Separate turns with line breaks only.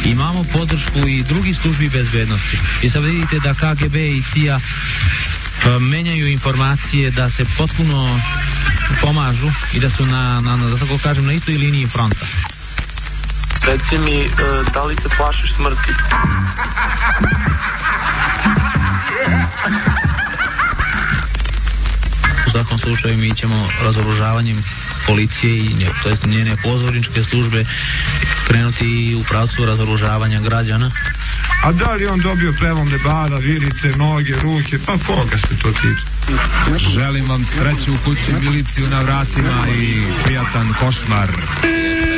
Imamo podršku i drugih službi bezbednosti. I sad vidite da KGB i CIA menjaju informacije, da se potpuno pomažu i da su da tako kažem, na istoj liniji fronta.
Reci mi, da li se plašiš smrti?
U svakom slučaju mi ćemo razoružavanjem policije i njene pozorničke službe krenuti u pravcu razoružavanja građana.
A da li on dobio prelomne bara, virice, noge, ruke, pa koga se to tiče?
Želim vam sreću u kući, miliciju na vratima i prijatan košmar.